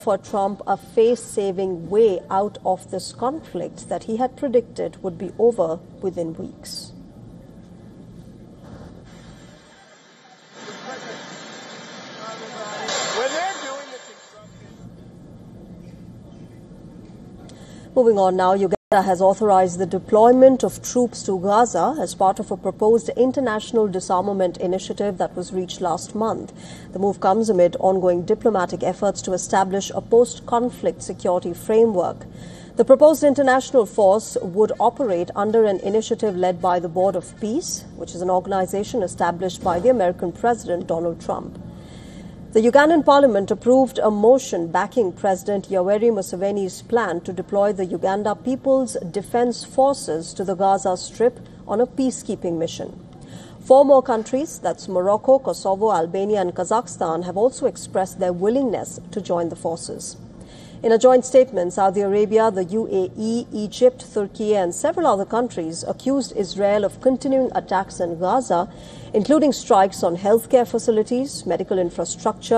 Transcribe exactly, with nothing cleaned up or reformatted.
for Trump a face-saving way out of this conflict that he had predicted would be over within weeks. Moving on now, Uganda has authorized the deployment of troops to Gaza as part of a proposed international disarmament initiative that was reached last month. The move comes amid ongoing diplomatic efforts to establish a post-conflict security framework. The proposed international force would operate under an initiative led by the Board of Peace, which is an organization established by the American President Donald Trump. The Ugandan parliament approved a motion backing President Yoweri Museveni's plan to deploy the Uganda People's Defense Forces to the Gaza Strip on a peacekeeping mission. Four more countries, that's Morocco, Kosovo, Albania and Kazakhstan, have also expressed their willingness to join the forces. In a joint statement, Saudi Arabia, the U A E, Egypt, Turkey and several other countries accused Israel of continuing attacks in Gaza, including strikes on healthcare facilities, medical infrastructure